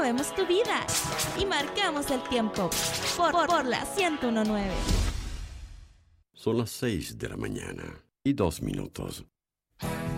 movemos tu vida y marcamos el tiempo por la 101.9. Son las 6 de la mañana y 2 minutos.